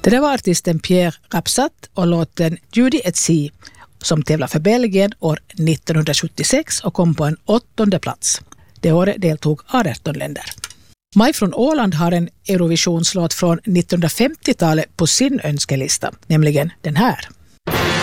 Det där var artisten Pierre Rapsat och låten Judy et Si som tävlar för Belgien år 1976 och kom på en 8:e plats. Det året deltog 18 länder. Maj från Åland har en Eurovisionslåt från 1950-talet på sin önskelista, nämligen den här.